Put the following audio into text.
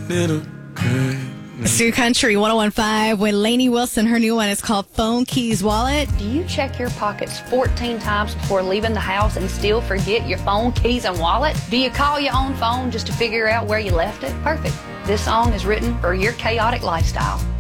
little crazy. Sioux Country 101.5 with Lainey Wilson. Her new one is called Phone Keys Wallet. Do you check your pockets 14 times before leaving the house and still forget your phone, keys, and wallet? Do you call your own phone just to figure out where you left it? Perfect. This song is written for your chaotic lifestyle.